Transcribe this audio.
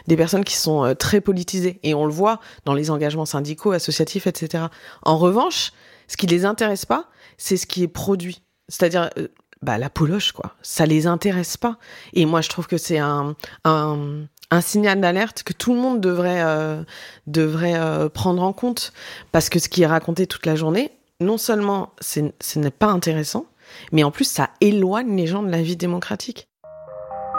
des personnes qui sont très politisées. Et on le voit dans les engagements syndicaux, associatifs, etc. En revanche, ce qui les intéresse pas, c'est ce qui est produit. C'est-à-dire, la poloche, quoi. Ça les intéresse pas. Et moi, je trouve que c'est un signal d'alerte que tout le monde devrait prendre en compte. Parce que ce qui est raconté toute la journée, non seulement ce n'est pas intéressant, mais en plus, ça éloigne les gens de la vie démocratique.